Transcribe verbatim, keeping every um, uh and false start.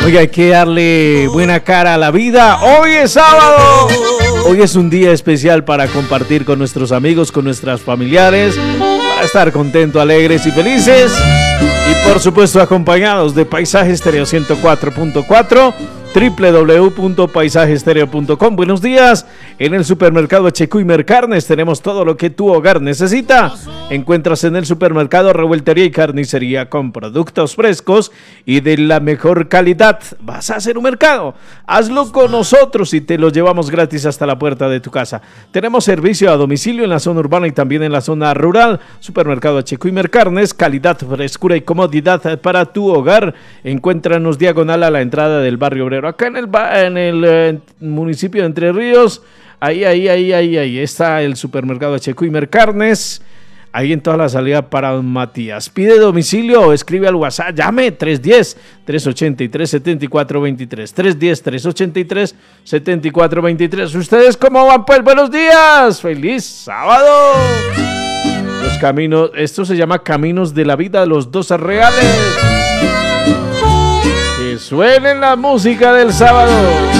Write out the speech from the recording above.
Oiga, hay que darle buena cara a la vida. Hoy es sábado. Hoy es un día especial para compartir con nuestros amigos, con nuestras familiares, para estar contentos, alegres y felices. Y por supuesto acompañados de Paisaje Estéreo ciento cuatro punto cuatro, doble u doble u doble u punto paisaje estéreo punto com. Buenos días. En el supermercado Echecuy Mercarnes tenemos todo lo que tu hogar necesita. Encuentras en el supermercado revueltería y carnicería con productos frescos y de la mejor calidad. ¿Vas a hacer un mercado? Hazlo con nosotros y te lo llevamos gratis hasta la puerta de tu casa. Tenemos servicio a domicilio en la zona urbana y también en la zona rural. Supermercado Echecuy Mercarnes, calidad, frescura y comodidad para tu hogar. Encuéntranos diagonal a la entrada del barrio obrero, acá en el, en el eh, municipio de Entre Ríos. Ahí, ahí, ahí, ahí, ahí está el supermercado Echecuy Mercarnes. Ahí en toda la salida para don Matías. Pide domicilio o escribe al WhatsApp. Llame tres uno cero, tres ocho tres, siete cuatro dos tres. tres uno cero, tres ocho tres, siete cuatro dos tres. ¿Ustedes cómo van? Pues buenos días. ¡Feliz sábado! Los caminos, esto se llama Caminos de la Vida, los dos reales. Que suene la música del sábado.